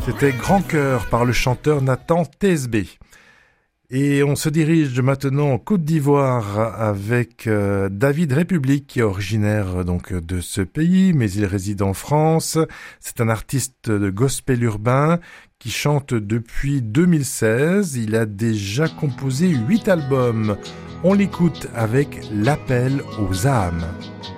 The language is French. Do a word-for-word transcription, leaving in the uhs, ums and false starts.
C'était Grand Cœur par le chanteur Nathan T S B. Et on se dirige maintenant en Côte d'Ivoire avec euh, David République, qui est originaire donc de ce pays, mais il réside en France. C'est un artiste de gospel urbain qui chante depuis deux mille seize. Il a déjà composé huit albums. On l'écoute avec L'appel aux âmes.